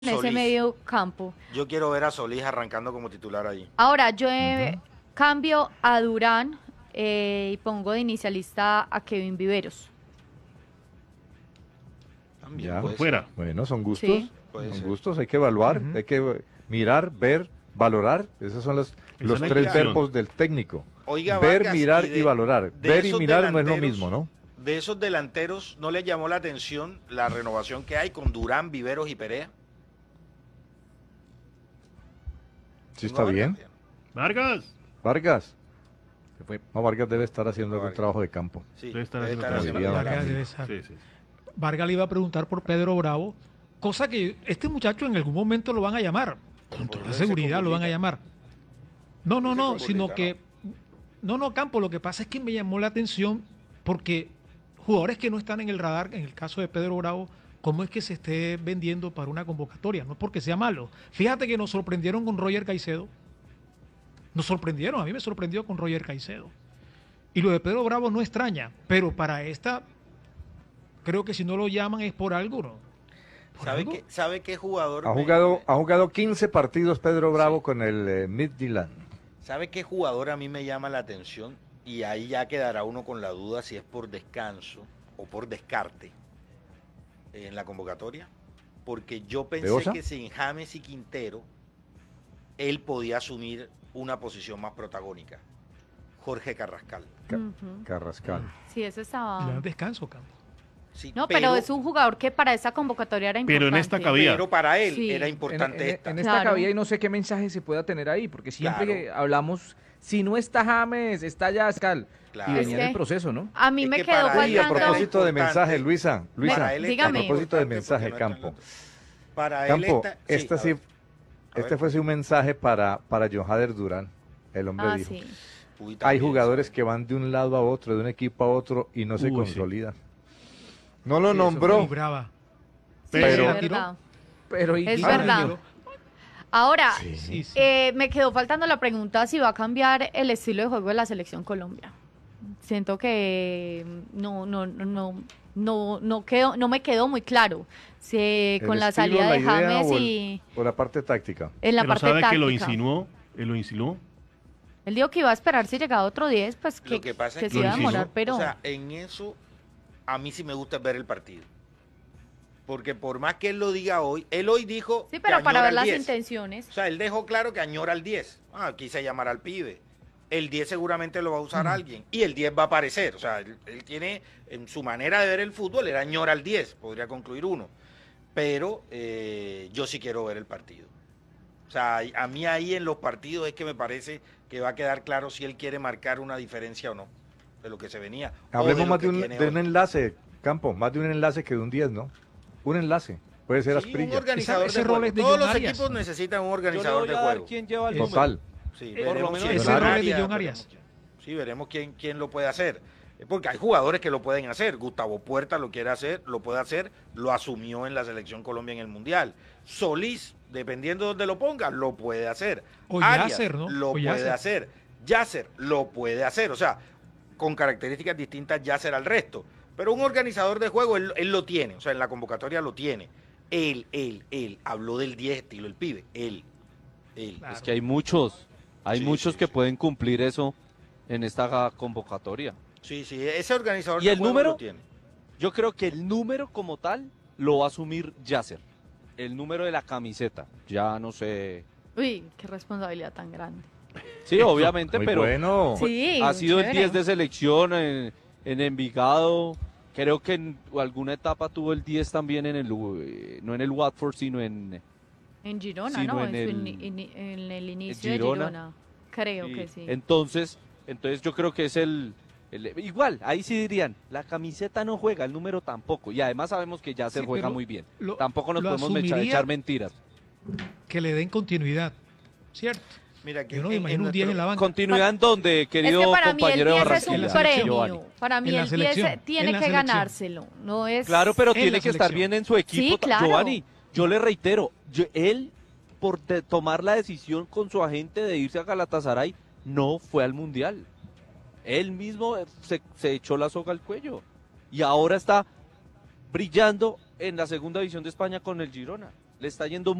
en ese Solís. medio campo. Yo quiero ver a Solís arrancando como titular ahí. Ahora, yo cambio a Durán y pongo de inicialista a Kevin Viveros. También Ya. puede Fuera. ser, Bueno, son gustos, Sí. puede son ser. gustos, hay que evaluar, Ujú. hay que mirar, ver, valorar. Esos son los es la tres elección. verbos del técnico. Oiga, Ver, Vargas, mirar de- y valorar. de Ver y esos mirar no es lo delanteros- mismo, ¿no? De esos delanteros, ¿no le llamó la atención la renovación que hay con Durán, Viveros y Perea? Sí, está bien. Vargas. Vargas. No, Vargas debe estar haciendo algún Vargas. trabajo de campo. Sí, Debe estar debe haciendo estar otra haciendo vez. algo. Vargas Vargas. debe estar. Sí, sí. Vargas le iba a preguntar por Pedro Bravo, cosa que este muchacho en algún momento lo van a llamar. Con toda Volverse seguridad con lo van a Burlita. llamar. No, Volverse con sino Burlita, que... No, Campo, lo que pasa es que me llamó la atención porque jugadores que no están en el radar, en el caso de Pedro Bravo, ¿cómo es que se esté vendiendo para una convocatoria? No es porque sea malo. Fíjate que nos sorprendieron con Roger Caicedo. Nos sorprendieron, a mí me sorprendió con Roger Caicedo. Y lo de Pedro Bravo no extraña, pero para esta, creo que si no lo llaman es por algo, ¿no? ¿Por algo? ¿Sabe qué jugador? Ha jugado 15 partidos Pedro Bravo con el Midtjylland. ¿Sabe qué jugador a mí me llama la atención? Y ahí ya quedará uno con la duda si es por descanso o por descarte en la convocatoria. Porque yo pensé ¿Osa? que sin James y Quintero, él podía asumir una posición más protagónica. Jorge Carrascal. Ujú. Carrascal. Sí, eso Le estaba... dan descanso, Campo. Sí, No, pero es un jugador que para esa convocatoria era importante. Pero en esta cabía. pero para él Sí. era importante en, esta. en esta Claro. cabida y no sé qué mensaje se pueda tener ahí, porque siempre Claro. que hablamos, si no está James, está Yascal, Claro. y venía Es en el que- proceso, ¿no? A mí Es me que quedó para él Y a faltando... era propósito de importante. mensaje, Luisa, Para él dígame. a propósito de importante mensaje, porque no está en Campo. la- Para él Campo, está... este a sí, ver. A este ver. fue sí un mensaje para Johader Durán. El hombre Ah, dijo, sí. Uy, hay también, jugadores ¿sabe? que van de un lado a otro, de un equipo a otro y no se Uy, sí. consolidan. No lo Sí, eso nombró, Muy brava. Sí, Pero- es verdad. Pero y Es dígame, verdad. yo- Ahora, Sí, sí. me quedó faltando la pregunta si va a cambiar el estilo de juego de la selección Colombia. Siento que no me quedó muy claro si El con la estilo, salida la de idea James o el- y por la parte táctica. en la Pero parte sabe táctica. que lo insinuó. Él lo insinuó. Él dijo que iba a esperar si llegaba otro 10, pues Lo que pasa es que que se iba a lo insinuó. demorar, pero O sea, en eso a mí sí me gusta ver el partido. Porque por más que él lo diga hoy, él hoy dijo sí, que pero para añora ver el las 10. intenciones. O sea, él dejó claro que añora el 10. Quise llamar al pibe. El 10 seguramente lo va a usar alguien. Y el 10 va a aparecer. O sea, él tiene, en su manera de ver el fútbol, él añora el 10. Podría concluir uno. Pero yo sí quiero ver el partido. O sea, a mí ahí en los partidos es que me parece que va a quedar claro si él quiere marcar una diferencia o no de lo que se venía. o Hablemos lo más que de tiene un hoy. enlace, Campo, más de un enlace que de un 10, ¿no? Un enlace, puede ser Sí, un Asprilla. organizador Ese de rol juego. es de Todos John los Arias. equipos necesitan un Yo le organizador voy de a dar juego. quién lleva el Total. Sí, Por lo veremos menos quién- ese rol es de John Arias. Sí, veremos quién lo puede hacer. Porque hay jugadores que lo pueden hacer. Gustavo Puerta lo quiere hacer, lo puede hacer, lo asumió en la selección Colombia en el Mundial. Solís, dependiendo de donde lo ponga, lo puede hacer. O Arias Yasser, ¿no? lo O puede Yasser. hacer. Yasser lo puede hacer. O sea, con características distintas Yasser al resto. Pero un organizador de juego, él lo tiene. O sea, en la convocatoria lo tiene. Él. Habló del 10 estilo el pibe. Él. Claro. Es que hay muchos Sí, muchos sí, que sí. pueden cumplir eso en esta convocatoria. Sí, ese organizador ¿Y de el juego número? lo tiene. Yo creo que el número como tal lo va a asumir Yasser. El número de la camiseta. Ya no sé. Uy, qué responsabilidad tan grande. Sí, obviamente, Muy pero bueno. Sí, ha sido el chévere. 10 de selección en Envigado. Creo que en alguna etapa tuvo el 10 también en no en el Watford, sino en En Girona, sino ¿no? en En el inicio de Girona. Girona. Creo Sí. que sí. Entonces yo creo que es igual, ahí sí dirían, la camiseta no juega, el número tampoco. Y además sabemos que ya se Sí, juega pero muy bien. lo- Tampoco nos lo podemos asumiría- echar mentiras. Que le den continuidad, ¿cierto? Mira, que Yo no me imagino un 10 en la banca. Continuidad en donde, Es querido que para mí el compañero 10 es Barranquilla, un En la selección. Giovanni. premio. Para mí En la el 10 selección, tiene en la que selección. ganárselo. No es... Claro, pero En tiene la que estar selección. bien en su equipo. Sí, claro. Giovanni, yo le reitero, él por tomar la decisión con su agente de irse a Galatasaray, no fue al Mundial. Él mismo se echó la soga al cuello. Y ahora está brillando en la segunda división de España con el Girona. Le está yendo